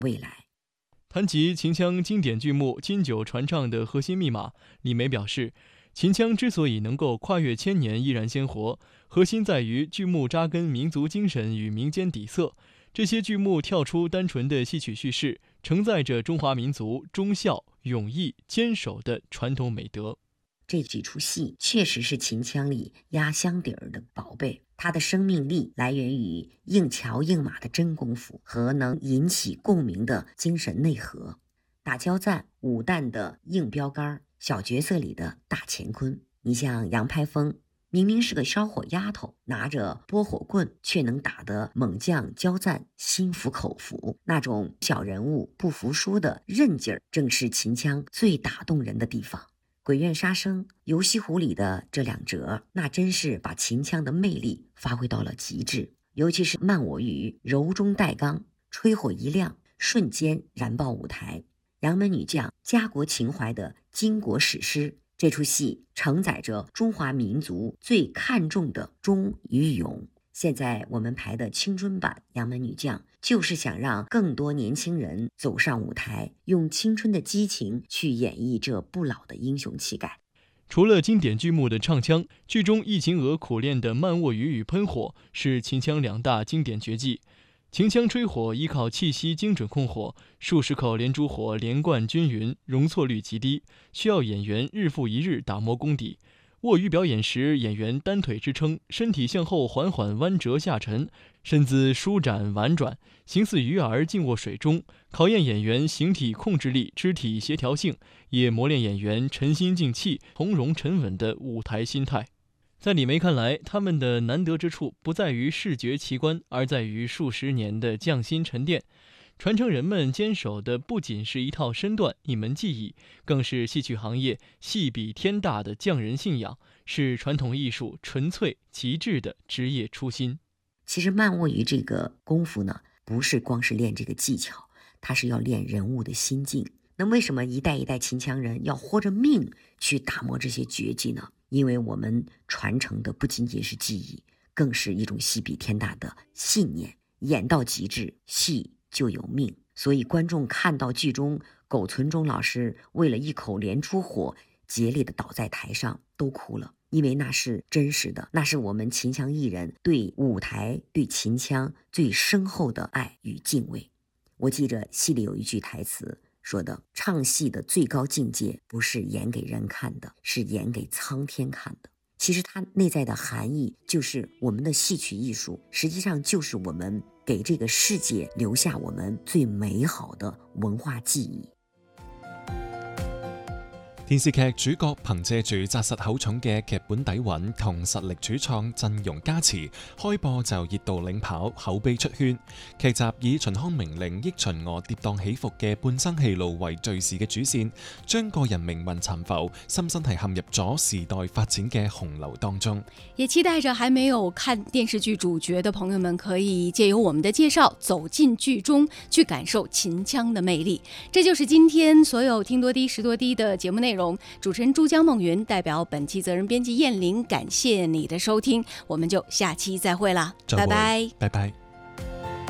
未来。 谈及秦腔经典剧目经久传唱的核心密码，李梅表示，秦腔之所以能够跨越千年依然鲜活，核心在于剧目扎根民族精神与民间底色。这些剧目跳出单纯的戏曲叙事，承载着中华民族忠孝、勇毅、坚守的传统美德。 这几出戏确实是秦腔里压箱底儿的宝贝，它的生命力来源于硬桥硬马的真功夫和能引起共鸣的精神内核。打交赞、武旦的硬标杆，小角色里的大乾坤。你像杨排风，明明是个烧火丫头，拿着拨火棍，却能打得猛将交赞心服口服。那种小人物不服输的韧劲儿，正是秦腔最打动人的地方。鬼怨杀生、游西湖里的这两折，那真是把秦腔的魅力发挥到了极致。尤其是慢我鱼柔中带刚，吹火一亮，瞬间燃爆舞台。杨门女将家国情怀的巾帼史诗，这出戏承载着中华民族最看重的忠与勇。现在我们排的青春版杨门女将，就是想让更多年轻人走上舞台，用青春的激情去演绎这不老的英雄气概。 除了经典剧目的唱腔，剧中易秦娥苦练的慢卧鱼与喷火是秦腔两大经典绝技。秦腔吹火依靠气息精准控火，数十口连珠火连贯均匀，容错率极低，需要演员日复一日打磨功底。卧鱼表演时，演员单腿支撑，身体向后缓缓弯折下沉，身姿舒展婉转，形似鱼儿静卧水中，考验演员形体控制力、肢体协调性，也磨练演员沉心静气、从容沉稳的舞台心态。在李梅看来，他们的难得之处不在于视觉奇观，而在于数十年的匠心沉淀。传承人们坚守的不仅是一套身段、一门技艺，更是戏曲行业戏比天大的匠人信仰，是传统艺术纯粹极致的职业初心。 其实慢卧鱼这个功夫呢，不是光是练这个技巧，它是要练人物的心境。那为什么一代一代秦腔人要豁着命去打磨这些绝技呢？因为我们传承的不仅仅是技艺，更是一种戏比天大的信念。演到极致，戏就有命。所以观众看到剧中苟存中老师为了一口连珠火竭力的倒在台上，都哭了，因为那是真实的，那是我们秦腔艺人对舞台、对秦腔最深厚的爱与敬畏。我记着戏里有一句台词说的，唱戏的最高境界不是演给人看的，是演给苍天看的。其实它内在的含义就是我们的戏曲艺术实际上就是我们给这个世界留下我们最美好的文化記憶。 電視劇主角憑藉住紮實厚重嘅劇本底蘊同實力主創陣容加持，開播就熱度領跑，口碑出圈。劇集以秦腔名伶憶秦娥跌宕起伏嘅半生戲路為敘事嘅主線，將個人命運沉浮，深深係陷入咗時代發展嘅洪流當中。 也期待着還沒有看電視劇主角的朋友們，可以借由我們的介紹走進劇中，去感受秦腔的魅力。這就是今天所有聽多低識多低的節目內容。主持人珠江夢雲代表本期責任編輯燕玲，感謝你的收聽，我們就下期再會啦，拜拜， 拜拜。